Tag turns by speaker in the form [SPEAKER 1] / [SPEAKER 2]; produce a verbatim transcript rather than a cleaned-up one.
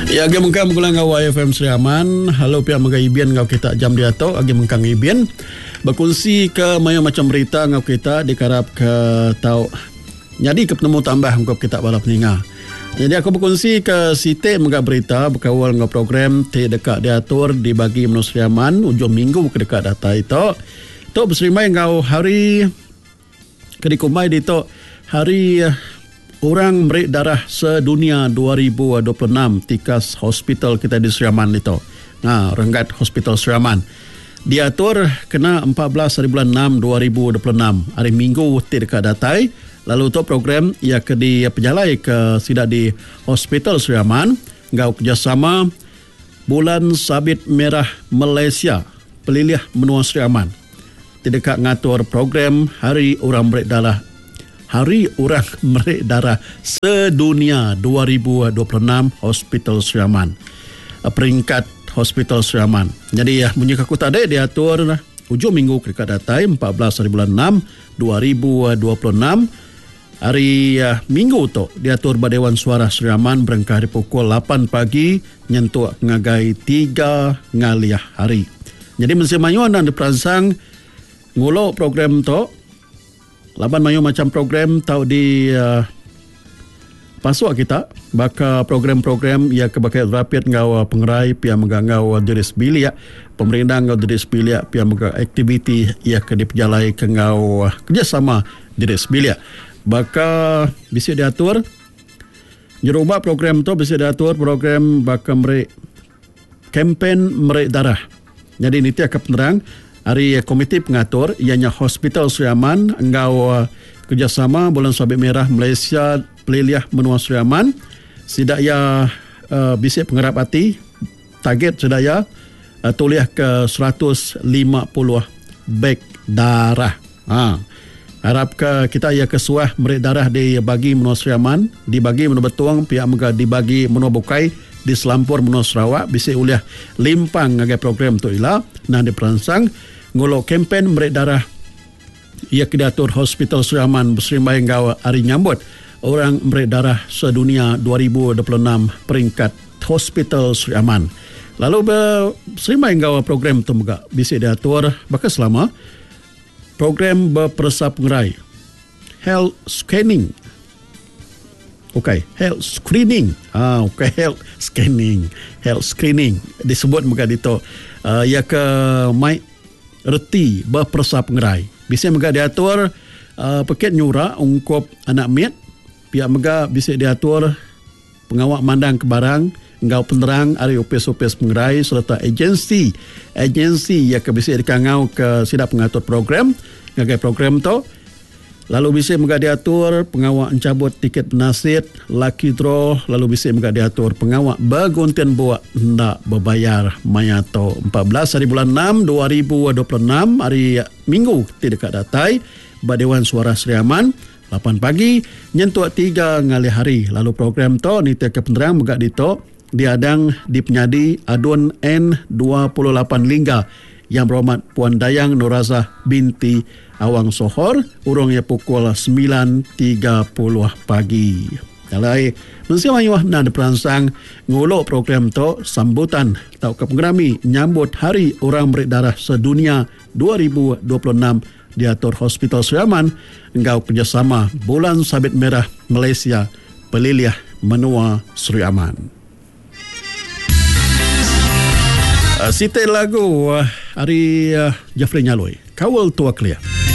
[SPEAKER 1] Ya, agi mengkam kulang ngau F M Sri Aman. Halo pihak mga ibian ngau kita jam dia to agi mengkang ibian. Berkongsi ke maya macam berita ngau kita dikarap ke tau. Jadi ke penemu tambah ngau kita bala peninga. Jadi aku berkongsi ke site mga berita berkawal ngau program te dekat diatur dibagi menurut Sri Aman ujung minggu ke dekat data itu. To berserimai ngau hari kedikumai di to hari orang merik darah sedunia dua ribu dua puluh enam tikas hospital kita di Sri Aman itu. Nah, Renggat Hospital Sri Aman. Diatur kena empat belas hari bulan enam dua ribu dua puluh enam. Hari Minggu tidak datai. Lalu untuk program ia ke di penjalai ke sidak di Hospital Sri Aman. Ngau kerjasama Bulan Sabit Merah Malaysia. Pelilih menua Sri Aman. Tidak ngatur program Hari Orang Merik Darah Hari Orang Merik Darah Sedunia dua ribu dua puluh enam Hospital Sri Aman. Peringkat Hospital Sri Aman. Jadi ya, bunyi kaku tadi diatur ujung minggu dekat datai empat belas hari bulan enam dua ribu dua puluh enam. Hari uh, Minggu tu diatur Badewan Suara Sri Aman berangkat dari pukul lapan pagi nyentuh ngagai tiga ngaliah hari. Jadi mesti mayuan dan diperansang ngulok program tu. Laban mayu macam program tau di uh, pasuk kita baka program-program ia kebakai rapid ngau pengerai pia megangau diris bilik pemerintah ngau diris bilik pia mega aktiviti ia ke diperjalai ke ngau kerjasama diris bilik baka bisa diatur jerubah program tu bisa diatur program baka merik kempen merik darah. Jadi ini tiap penerang hari komiti pengatur ianya Hospital Sri Aman engkau uh, kerjasama Bulan Sabit Merah Malaysia Peliliah Menua Sri Aman sidaya uh, bisik pengerap hati target sidaya uh, tuliah ke seratus lima puluh beg darah. Ha. Harap ke kita ia kesuah merik darah dibagi Menua Sri Aman dibagi Menua Betuang pihak mega dibagi Menua Bukai di Selampur Menua Sarawak bisik uliah limpang ngagai program tu ila nah diperansang ngolok kempen merik darah ia kedatur Hospital Sri Aman berserimbai ngau hari nyambut orang merik darah sedunia dua ribu dua puluh enam peringkat Hospital Sri Aman. Lalu berserimbai ngau program tu juga bisik diatur baka selama program berperesap pengerai health scanning. Okey, health screening. Ah, okey, health scanning, health screening disebut muka dito. Uh, ia ke mai reti berperesap pengerai. Bisa mega diatur uh, paket nyura ungkop anak mit. Pihak mega bisa diatur pengawak mandang ke barang, ngau penerang ari opis-opis pengerai serta agensi. Agensi ia ke bisa dikangau ke sidak pengatur program, ngagai program tu. Lalu bisa mega diatur pengawak encabut tiket penasit, lucky draw, lalu bisa mega diatur pengawak berguntian buat hendak berbayar mayato empat belas hari bulan enam dua ribu dua puluh enam hari Minggu tidak datai Badewan Suara Sri Aman lapan pagi nyentuh tiga ngali hari. Lalu program to ni tiap penerang mega dito diadang di penyadi adun N dua puluh lapan Lingga yang berhormat Puan Dayang Nuraza binti Awang Sohor urungnya pukul sembilan tiga puluh pagi. Dalai mesti mayuah na diperansang ngulok program to sambutan tau ke pengerami nyambut Hari Orang Merik Darah Sedunia dua ribu dua puluh enam diatur Hospital Sri Aman engkau kerjasama Bulan Sabit Merah Malaysia Peliliah Menua Sri Aman. Uh, Sita lagu uh, hari uh, Jeffrey Nyaloi Kawal Tua Clear.